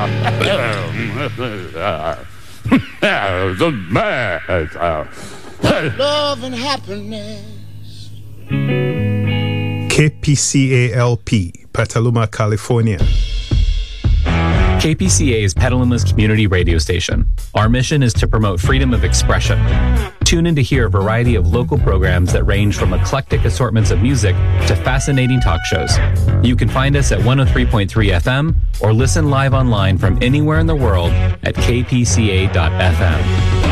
The man. Love and happiness. KPCA-LP, Petaluma, California. KPCA is Petaluma's community radio station. Our mission is to promote freedom of expression. Tune in to hear a variety of local programs that range from eclectic assortments of music to fascinating talk shows. You can find us at 103.3 FM or listen live online from anywhere in the world at kpca.fm.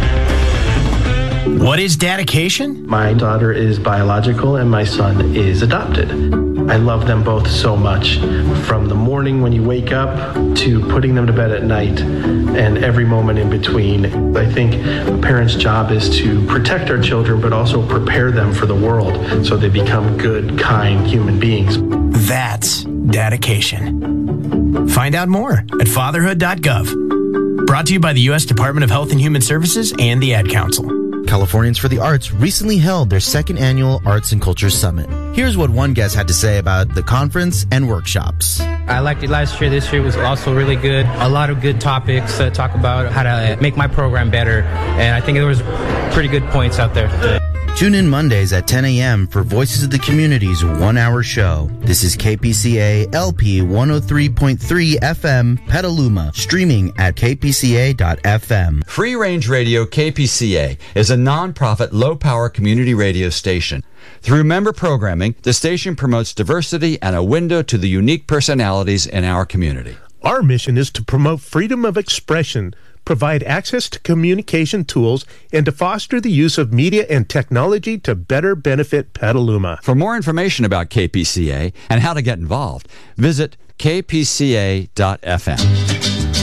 What is dedication? My daughter is biological and my son is adopted. I love them both so much, from the morning when you wake up to putting them to bed at night and every moment in between. I think a parent's job is to protect our children, but also prepare them for the world so they become good, kind human beings. That's dedication. Find out more at fatherhood.gov. Brought to you by the U.S. Department of Health and Human Services and the Ad Council. Californians for the Arts recently held their second annual Arts and Culture Summit. Here's what one guest had to say about the conference and workshops. I liked it last year. This year was also really good. A lot of good topics to talk about how to make my program better. And I think there was pretty good points out there. Tune in Mondays at 10 a.m. for Voices of the Community's 1-hour show. This is KPCA LP 103.3 FM Petaluma, streaming at kpca.fm. Free Range Radio KPCA is a non-profit, low-power community radio station. Through member programming, the station promotes diversity and a window to the unique personalities in our community. Our mission is to promote freedom of expression, provide access to communication tools, and to foster the use of media and technology to better benefit Petaluma. For more information about KPCA and how to get involved, visit kpca.fm.